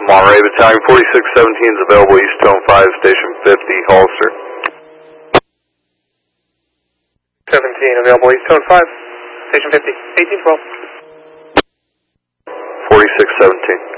Monterey Battalion 4617 is available East Tone 5, Station 50, Hollister. 17 available East Tone 5, Station 50, 1812. 4617.